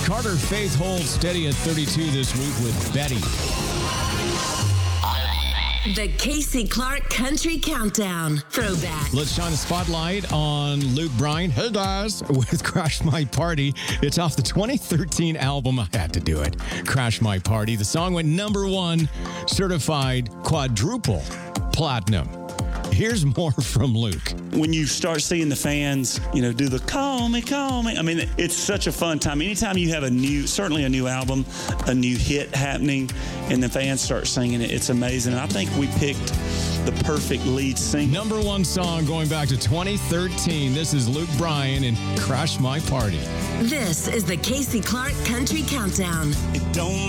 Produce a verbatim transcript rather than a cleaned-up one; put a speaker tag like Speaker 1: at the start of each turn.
Speaker 1: Carter Faith holds steady at thirty-two this week with Betty.
Speaker 2: The Casey Clark Country Countdown Throwback.
Speaker 1: Let's shine a spotlight on Luke Bryan. Hey guys, with Crash My Party. It's off the twenty thirteen album. I had to do it. Crash My Party. The song went number one, certified quadruple platinum. Here's more from Luke.
Speaker 3: When you start seeing the fans, you know, do the call me, call me. I mean, it's such a fun time. Anytime you have a new, certainly a new album, a new hit happening, and the fans start singing it, it's amazing. And I think we picked the perfect lead singer.
Speaker 1: Number one song going back to twenty thirteen. This is Luke Bryan and Crash My Party.
Speaker 2: This is the Casey Clark Country Countdown.
Speaker 3: It don't